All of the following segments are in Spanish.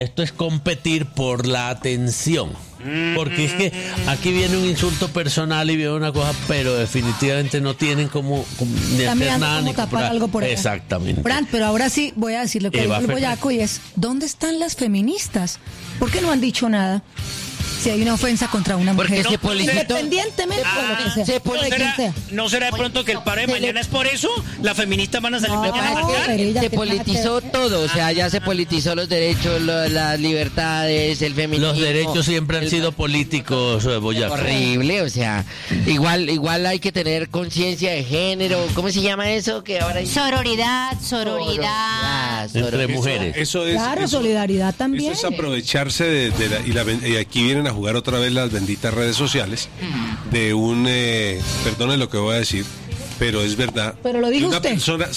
Esto es competir por la atención. Porque es que aquí viene un insulto personal y viene una cosa, pero definitivamente no tienen como ni hacer nada ni tapar algo por ahí. Exactamente. Fran, pero ahora sí voy a decirle que dijo el boyaco y es, ¿dónde están las feministas? ¿Por qué no han dicho nada? Si hay una ofensa contra una mujer, independientemente de lo que sea. ¿No será de pronto que el paro de mañana es por eso? ¿Las feministas van a salir se politizó todo, o sea, ya se politizó los derechos, las libertades, el feminismo. Los derechos siempre han sido políticos, boyaco. Horrible, o sea, igual hay que tener conciencia de género. ¿Cómo se llama eso? Que ahora hay... Sororidad. Entre mujeres. Eso es, solidaridad también. Eso es aprovecharse y aquí vienen a jugar otra vez las benditas redes sociales de un, perdone lo que voy a decir, pero es verdad. Pero lo dijo usted.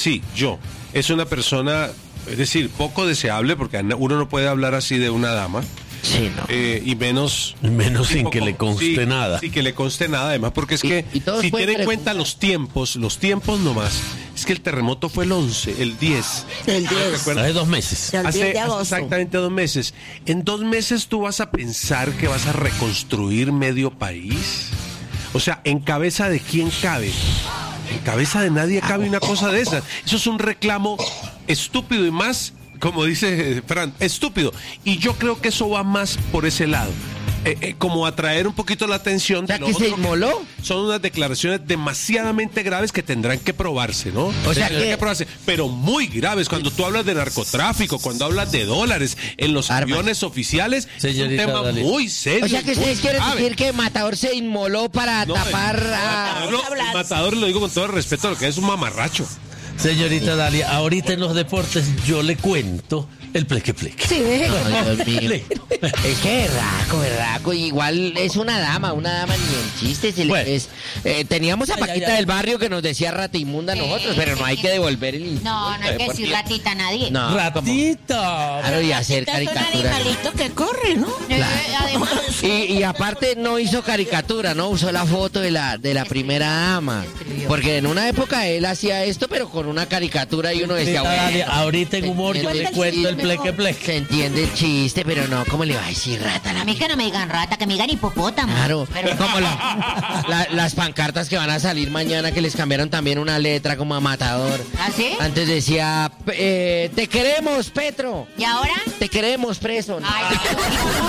Es una persona, es decir, poco deseable, porque uno no puede hablar así de una dama. Sí, no. Y menos sin que le conste nada. Sí, que le conste nada, además, porque es que si tienen en cuenta los tiempos nomás, es que el terremoto fue el 11, el 10. El 10. Hace 2 meses. Hace exactamente 2 meses. En 2 meses tú vas a pensar que vas a reconstruir medio país. O sea, ¿en cabeza de quién cabe? En cabeza de nadie cabe una cosa de esas. Eso es un reclamo estúpido y más, como dice Fran, estúpido. Y yo creo que eso va más por ese lado. Como atraer un poquito la atención. O sea, que se inmoló. Son unas declaraciones demasiadamente graves que tendrán que probarse, ¿no? O sea, que probarse, pero muy graves. Cuando tú hablas de narcotráfico, cuando hablas de dólares en los aviones oficiales, señorita, es un tema muy serio. O sea, que ustedes quieren decir que Matador se inmoló para tapar a... El Matador, lo digo con todo el respeto, lo que es un mamarracho. Señorita Dalia, ahorita en los deportes yo le cuento el pleque-pleque. Sí, Dios mío. Es que berraco. Igual es una dama ni en chiste. Teníamos a Paquita del barrio que nos decía rata inmunda a nosotros, pero no hay que devolver el insulto. No hay que decir ratita a nadie. No, ratita. Claro, y hacer caricaturas. Es un animalito que corre, ¿no? Claro. Además. Y aparte no hizo caricatura, ¿no? Usó la foto de la primera dama. Porque en una época él hacía esto, pero con una caricatura y uno decía, Dalia, ahorita en humor yo le cuento el pleque-pleque. Se entiende el chiste, pero no, ¿cómo le va a decir rata? A mí que no me digan rata, que me digan hipopótamo. Claro, pero... como las pancartas que van a salir mañana, que les cambiaron también una letra como a Matador. ¿Ah, sí? Antes decía, te queremos, Petro. ¿Y ahora? Te queremos, preso. Ay,